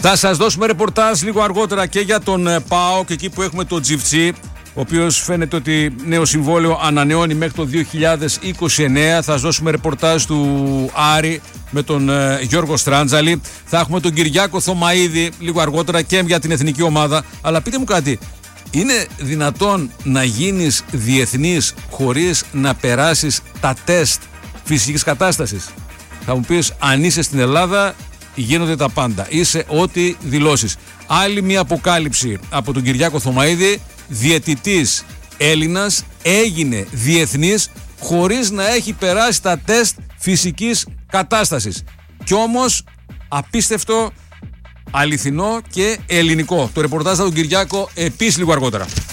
Θα σας δώσουμε ρεπορτάζ λίγο αργότερα και για τον ΠΑΟΚ, εκεί που έχουμε τον Τζιφτσί, ο οποίος φαίνεται ότι νέο συμβόλαιο ανανεώνει μέχρι το 2029. Θα σας δώσουμε ρεπορτάζ του Άρη με τον Γιώργο Στράντζαλη. Θα έχουμε τον Κυριάκο Θωμαίδη λίγο αργότερα και για την εθνική ομάδα. Αλλά πείτε μου κάτι, είναι δυνατόν να γίνεις διεθνής χωρίς να περάσεις τα τεστ φυσικής κατάστασης? Θα μου πεις, αν είσαι στην Ελλάδα γίνονται τα πάντα, είσαι ό,τι δηλώσεις. Άλλη μια αποκάλυψη από τον Κυριάκο Θωμαίδη, διαιτητής Έλληνας έγινε διεθνής χωρίς να έχει περάσει τα τεστ φυσικής κατάστασης. Κι όμως απίστευτο, αληθινό και ελληνικό. Το ρεπορτάζ από τον Κυριάκο επίσης λίγο αργότερα.